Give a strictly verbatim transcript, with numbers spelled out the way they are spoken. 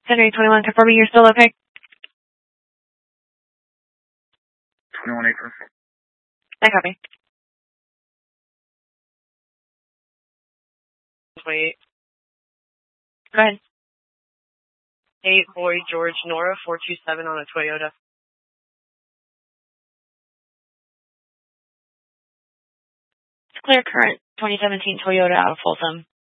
January twenty-one, confirming you're still okay? twenty-one April. I copy. Wait. Go ahead. eight Boy George Nora four two seven on a Toyota. Clear current twenty seventeen Toyota out of Folsom.